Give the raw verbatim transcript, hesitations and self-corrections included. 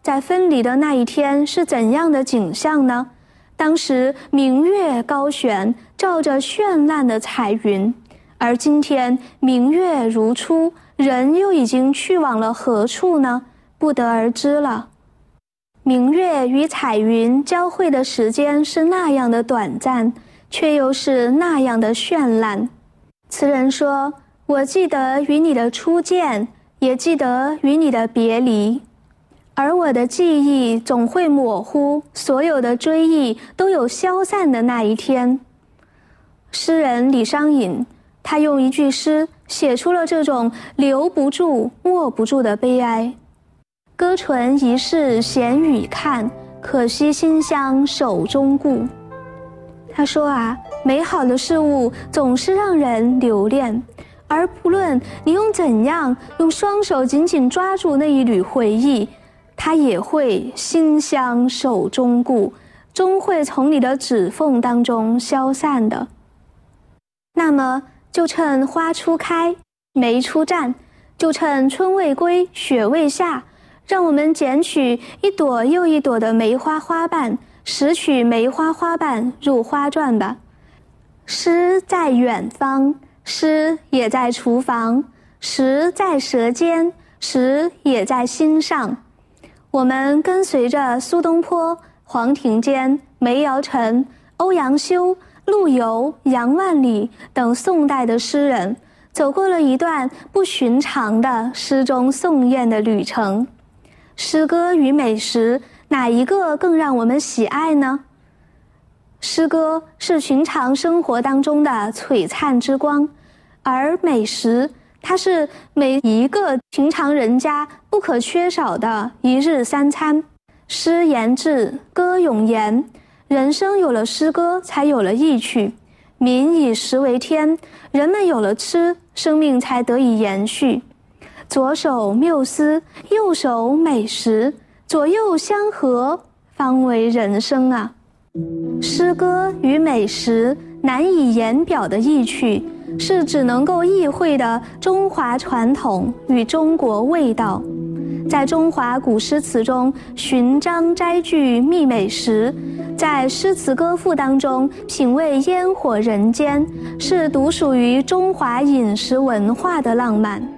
在分离的那一天是怎样的景象呢？当时明月高悬，照着绚烂的彩云，而今天明月如初，人又已经去往了何处呢？不得而知了。明月与彩云交汇的时间是那样的短暂，却又是那样的绚烂。词人说，我记得与你的初见，也记得与你的别离，而我的记忆总会模糊，所有的追忆都有消散的那一天。诗人李商隐，他用一句诗写出了这种留不住、握不住的悲哀。歌唇一试闲语看，可惜馨香手中故。他说啊，美好的事物总是让人留恋，而不论你用怎样用双手紧紧抓住那一缕回忆，它也会馨香手中故，终会从你的指缝当中消散的。那么就趁花初开，梅初绽，就趁春未归，雪未下，让我们捡取一朵又一朵的梅花花瓣，拾取梅花花瓣入花传吧。诗在远方，诗也在厨房，食在舌尖，食也在心上。我们跟随着苏东坡、黄庭坚、梅尧臣、欧阳修、陆游、杨万里等宋代的诗人，走过了一段不寻常的诗中颂艳的旅程。诗歌与美食，哪一个更让我们喜爱呢？诗歌是寻常生活当中的璀璨之光，而美食，它是每一个寻常人家不可缺少的一日三餐。诗言志，歌咏言，人生有了诗歌，才有了意趣。民以食为天，人们有了吃，生命才得以延续。左手缪斯，右手美食，左右相合，方为人生啊。诗歌与美食难以言表的意趣，是只能够意会的中华传统与中国味道。在中华古诗词中寻章摘句觅美食，在诗词歌赋当中品味烟火人间，是独属于中华饮食文化的浪漫。